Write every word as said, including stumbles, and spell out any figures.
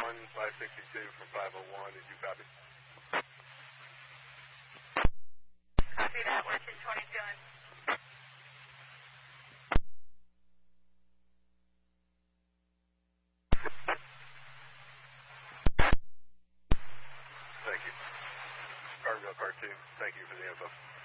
one, five sixty-two from five oh one. Did you copy? Copy that, one two twenty-two. Thank you. Cargo Car two, thank you for the info.